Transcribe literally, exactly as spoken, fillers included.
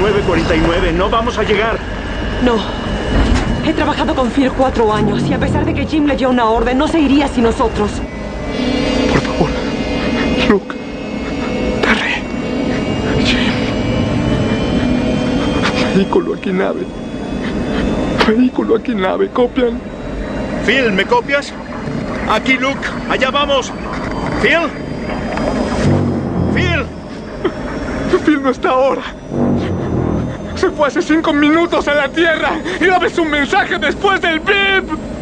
nueve cuarenta y nueve. No vamos a llegar. No. He trabajado con Phil cuatro años y a pesar de que Jim le dio una orden, no se iría sin nosotros. Por favor, Luke, Terry, Jim. Vehículo aquí nave. Vehículo aquí nave, ¿copian? Phil, ¿me copias? Aquí Luke, allá vamos. Phil. Phil. Phil no está ahora. Se fue hace cinco minutos a la Tierra y dame su mensaje después del beep.